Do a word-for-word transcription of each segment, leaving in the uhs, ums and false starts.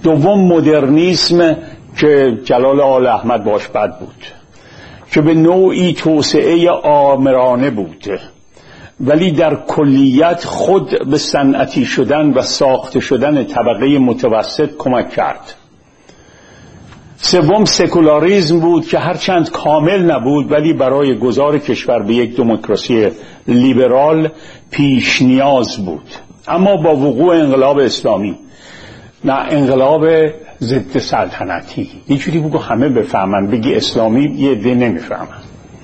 دوم مدرنیسم که جلال آل احمد باش بد بود، که به نوعی توسعه آمرانه بود ولی در کلیت خود به صنعتی شدن و ساخته شدن طبقه متوسط کمک کرد. سوم سکولاریسم بود که هرچند کامل نبود ولی برای گذار کشور به یک دموکراسی لیبرال پیش نیاز بود. اما با وقوع انقلاب اسلامی، نه انقلاب ضد سلطنتی، یه جوری بگو همه بفهمن، بگی اسلامی یه عده نمیفهمن،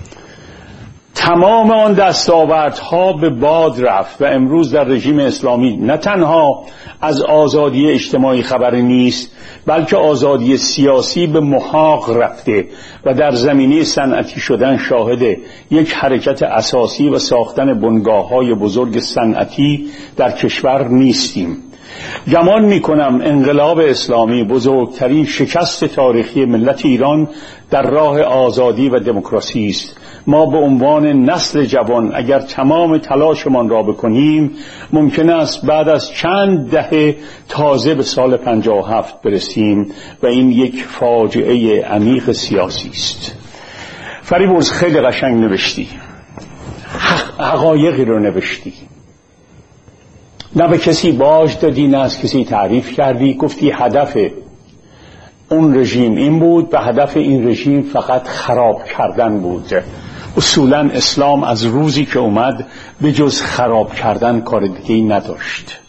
تمام آن دستاوردها به باد رفت و امروز در رژیم اسلامی نه تنها از آزادی اجتماعی خبری نیست بلکه آزادی سیاسی به محاق رفته و در زمینه صنعتی شدن شاهد یک حرکت اساسی و ساختن بنگاه‌های بزرگ صنعتی در کشور نیستیم. گمان می‌کنم انقلاب اسلامی بزرگترین شکست تاریخی ملت ایران در راه آزادی و دموکراسی است. ما به عنوان نسل جوان اگر تمام تلاشمان را بکنیم ممکن است بعد از چند دهه تازه به سال پنجاه و هفت برسیم و این یک فاجعه عمیق سیاسی است. فریبرز خیلی قشنگ نوشتی، حقایقی رو نوشتی، نه به کسی باج دادی نه از کسی تعریف کردی، گفتی هدف اون رژیم این بود و هدف این رژیم فقط خراب کردن بود. اصولا اسلام از روزی که اومد به جز خراب کردن کار دیگه‌ای نداشت.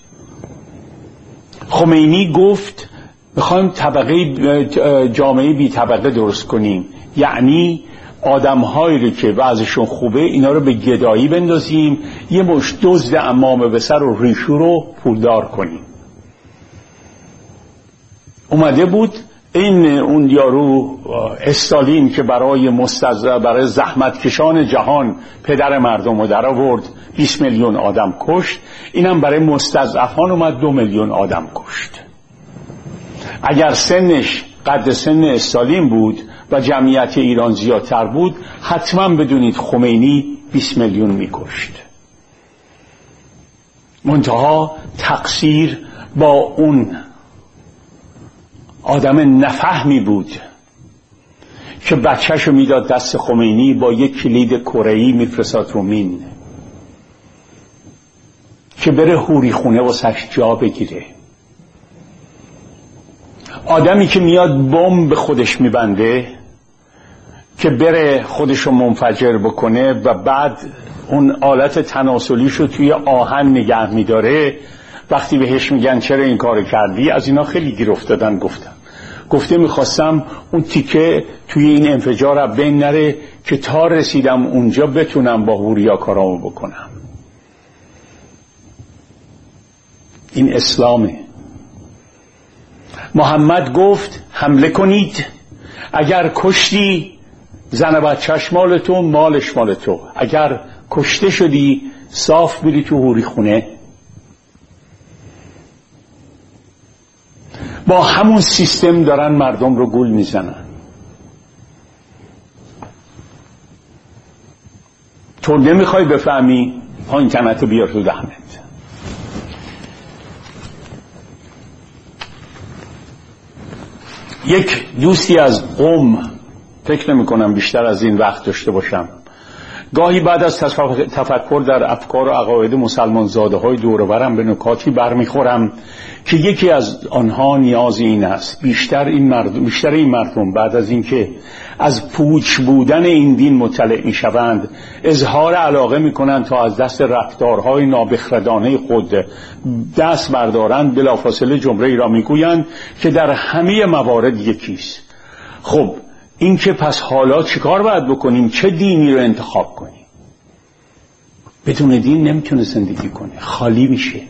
خمینی گفت میخوایم طبقه جامعه بی طبقه درست کنیم، یعنی آدم‌هایی رو که وضعشون خوبه اینا رو به گدایی بندازیم، یه مش دزد عمامه به سر و ریشو رو پولدار کنیم. اومده بود این اون یارو استالین که برای مستضعف برای زحمتکشان جهان پدر مردم رو در آورد، بیست میلیون آدم کشت، اینم برای مستضعفان اومد دو میلیون آدم کشت. اگر سنش قد سن استالین بود و جمعیت ایران زیادتر بود حتما بدونید خمینی بیست میلیون میکشت. منتها تقصیر با اون آدم نفهمی بود که بچهشو میداد دست خمینی با یک کلید کره‌ای میفرستاد رو مین که بره حوری خونه و سش جا بگیره. آدمی که میاد بمب به خودش میبنده که بره خودشو منفجر بکنه و بعد اون آلت تناسلیشو توی آهن نگه میداره، وقتی بهش میگن چرا این کار کردی، از اینا خیلی گیر افتادن. گفتم گفته میخواستم اون تیکه توی این انفجار بین نره که تا رسیدم اونجا بتونم با هوریا کارامو بکنم. این اسلامه. محمد گفت حمله کنید، اگر کشتی زن بچه‌ش مال تو، مالش مال تو، اگر کشته شدی صاف بری تو حوری خونه. با همون سیستم دارن مردم رو گول میزنن. تو نمیخوای بفهمی، ها اینترنت بیار تو دهنت. یک دوستی از قم، فکر نمی کنم بیشتر از این وقت داشته باشم، گاهی بعد از تفکر در افکار و عقاید مسلمان زاده های دور و برم به نکاتی برمیخورم که یکی از آنها نیاز این است بیشتر این مردم بیشتر این مردم بعد از اینکه از پوچ بودن این دین مطلع میشوند اظهار علاقه میکنند تا از دست رفتارهای نابخردانه خود دست بردارند، بلافاصله جمله‌ای را میگویند که در همه موارد یکیست. خب این که پس حالا چیکار باید بکنیم؟ چه دینی رو انتخاب کنیم؟ بدون دین نمیتونه زندگی کنه، خالی میشه.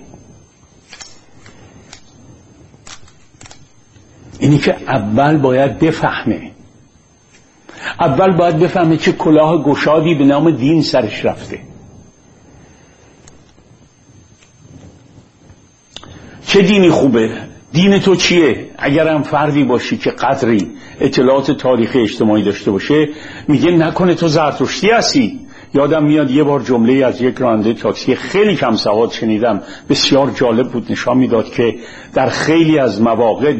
اینی که اول باید بفهمه اول باید بفهمه چه کلاه گشادی به نام دین سرش رفته. چه دینی خوبه؟ دین تو چیه؟ اگرم فردی باشی که قدری اطلاعات تاریخی اجتماعی داشته باشه میگه نکنه تو زرتشتی هستی. یادم میاد یه بار جمله از یک راننده تاکسی خیلی کم سواد شنیدم، بسیار جالب بود، نشان میداد که در خیلی از مواقع